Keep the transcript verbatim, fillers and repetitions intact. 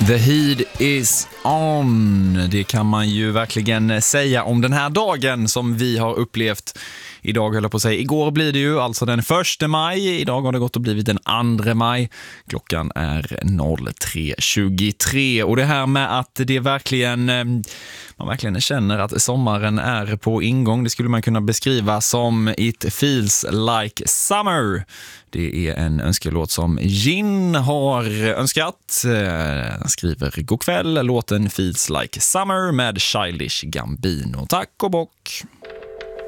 The heat is on. Det kan man ju verkligen säga om den här dagen som vi har upplevt. Idag höll jag på att säga, igår blir det ju alltså den första maj. Idag har det gått och blivit den andra maj. Klockan är tre tjugotre. Och det här med att det verkligen, man verkligen känner att sommaren är på ingång. Det skulle man kunna beskriva som It feels like summer. Det är en önskelåt som Gin har önskat. Han skriver god kväll, låten Feels like summer med Childish Gambino. Tack och bock.